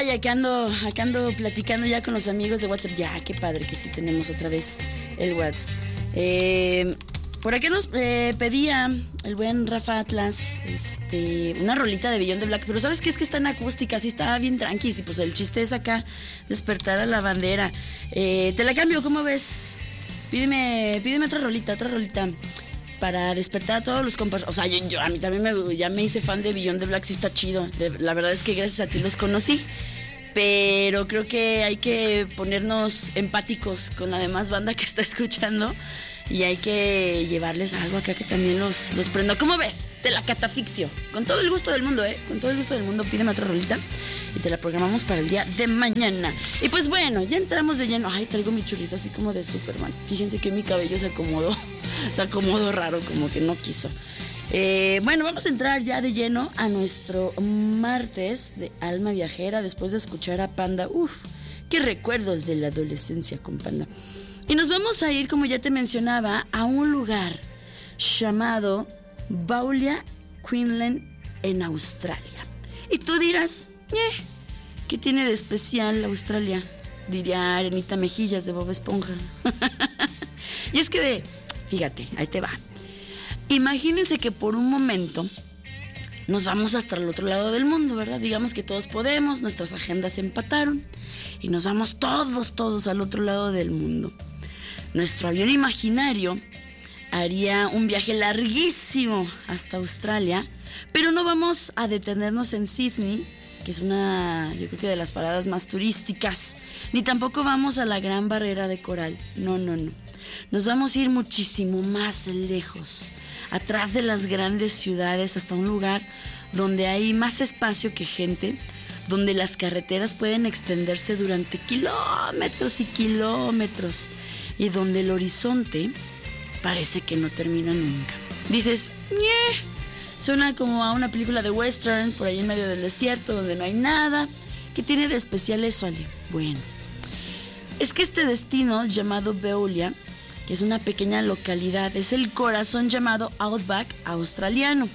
Ay, acá ando platicando ya con los amigos de WhatsApp. Ya, qué padre que sí tenemos otra vez el WhatsApp. Por aquí nos pedía el buen Rafa Atlas una rolita de Beyond the Black, pero ¿sabes qué? Es que está en acústica, sí está bien tranqui, y pues el chiste es acá despertar a la bandera. Te la cambio, ¿cómo ves? Pídeme otra rolita para despertar a todos los compas. O sea, yo a mí también ya me hice fan de Beyond the Black, sí está chido. La verdad es que gracias a ti los conocí. Pero creo que hay que ponernos empáticos con la demás banda que está escuchando y hay que llevarles algo acá que también los prenda. ¿Cómo ves? Te la catafixio. Con todo el gusto del mundo, Con todo el gusto del mundo, pídeme otra rolita y te la programamos para el día de mañana. Y pues bueno, ya entramos de lleno. Ay, traigo mi churrito así como de Superman. Fíjense que mi cabello se acomodó raro, como que no quiso. Bueno, vamos a entrar ya de lleno a nuestro martes de Alma Viajera después de escuchar a Panda. Uf, qué recuerdos de la adolescencia con Panda. Y nos vamos a ir, como ya te mencionaba, a un lugar llamado Baulia, Queensland, en Australia. Y tú dirás, ¿qué tiene de especial Australia? Diría Arenita Mejillas de Bob Esponja. Y es que, fíjate, ahí te va. Imagínense que por un momento nos vamos hasta el otro lado del mundo, ¿verdad? Digamos que todos podemos, nuestras agendas se empataron y nos vamos todos al otro lado del mundo. Nuestro avión imaginario haría un viaje larguísimo hasta Australia, pero no vamos a detenernos en Sydney, que es yo creo que de las paradas más turísticas, ni tampoco vamos a la Gran Barrera de Coral. No. Nos vamos a ir muchísimo más lejos, atrás de las grandes ciudades, hasta un lugar donde hay más espacio que gente, donde las carreteras pueden extenderse durante kilómetros y kilómetros, y donde el horizonte parece que no termina nunca. Dices, suena como a una película de western, por ahí en medio del desierto, donde no hay nada. ¿Qué tiene de especial eso, Ale? Bueno, es que este destino llamado Beulia, que es una pequeña localidad, es el corazón llamado Outback australiano.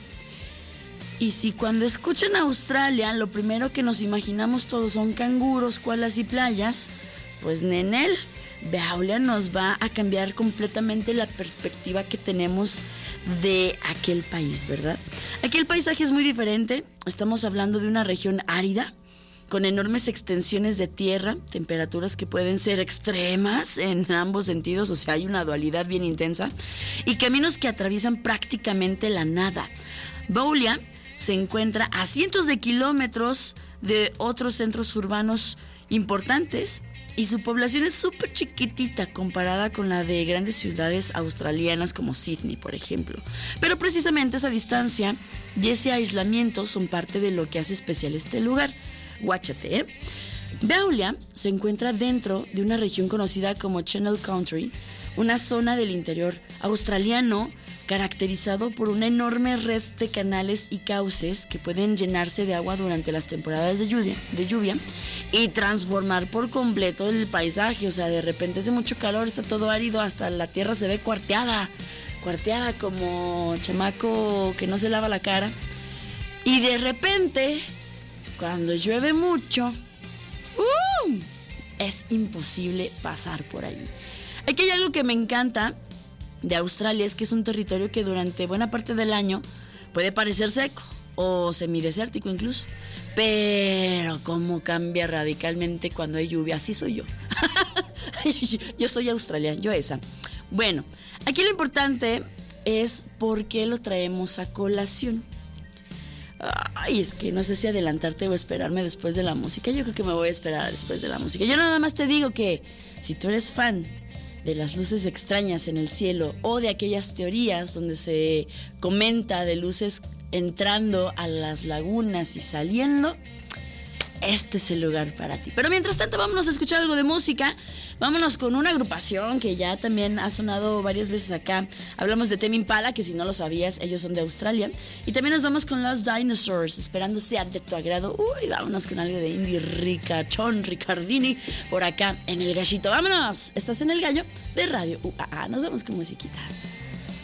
Y si cuando escuchan Australia, lo primero que nos imaginamos todos son canguros, koalas y playas, pues nenel, Beulia nos va a cambiar completamente la perspectiva que tenemos de aquel país, ¿verdad? Aquí el paisaje es muy diferente. Estamos hablando de una región árida, con enormes extensiones de tierra, temperaturas que pueden ser extremas en ambos sentidos, o sea, hay una dualidad bien intensa, y caminos que atraviesan prácticamente la nada. Beulia se encuentra a cientos de kilómetros de otros centros urbanos importantes y su población es súper chiquitita comparada con la de grandes ciudades australianas como Sydney, por ejemplo. Pero precisamente esa distancia y ese aislamiento son parte de lo que hace especial este lugar. Guáchate, Beulia se encuentra dentro de una región conocida como Channel Country, una zona del interior australiano caracterizado por una enorme red de canales y cauces que pueden llenarse de agua durante las temporadas de lluvia y transformar por completo el paisaje. O sea, de repente hace mucho calor, está todo árido, hasta la tierra se ve cuarteada como chamaco que no se lava la cara. Y de repente, cuando llueve mucho, ¡fum!, es imposible pasar por ahí. Aquí hay algo que me encanta de Australia, es que es un territorio que durante buena parte del año puede parecer seco o semidesértico incluso, pero cómo cambia radicalmente cuando hay lluvia. Así soy yo. Yo soy australiana, yo esa. Bueno, aquí lo importante es por qué lo traemos a colación. Ay, es que no sé si adelantarte o esperarme después de la música. Yo creo que me voy a esperar después de la música. Yo nada más te digo que si tú eres fan de las luces extrañas en el cielo o de aquellas teorías donde se comenta de luces entrando a las lagunas y saliendo, este es el lugar para ti. Pero mientras tanto, vámonos a escuchar algo de música. Vámonos con una agrupación que ya también ha sonado varias veces acá. Hablamos de Tame Impala, que si no lo sabías, ellos son de Australia. Y también nos vamos con los Dinosaurs, esperando sea de tu agrado. Uy, vámonos con algo de indie ricachón, Ricardini, por acá en El Gallito. ¡Vámonos! Estás en El Gallo de Radio UAA. Nos vemos con musiquita.